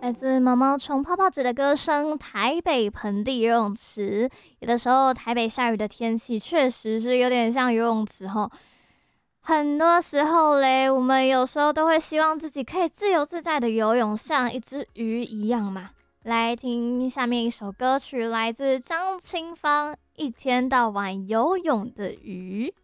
来自毛毛虫泡泡纸的歌声，台北盆地游泳池。有的时候台北下雨的天气确实是有点像游泳池吼。很多时候嘞，我们有时候都会希望自己可以自由自在的游泳，像一只鱼一样嘛。来听下面一首歌曲，来自张清芳，《一天到晚游泳的鱼》。